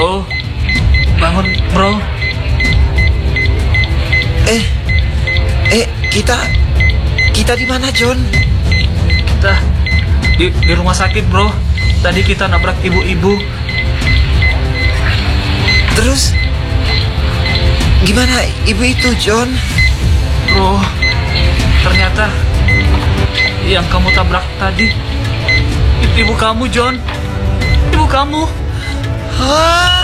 Bro, bangun bro. Kita di mana, John? Kita di rumah sakit bro. Tadi kita nabrak ibu-ibu. Terus gimana ibu itu, John? Bro, ternyata yang kamu tabrak tadi ibu kamu, John. Ibu kamu. Hah?